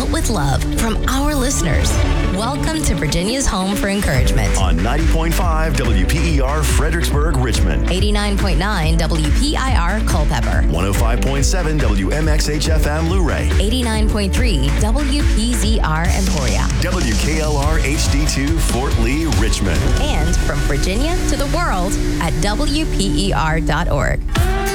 built with love from our listeners. Welcome to Virginia's home for encouragement. On 90.5 WPER Fredericksburg, Richmond. 89.9 WPIR Culpeper. 105.7 WMXHFM Luray. 89.3 WPZR Emporia. WKLR HD2 Fort Lee, Richmond. And from Virginia to the world at WPER.org.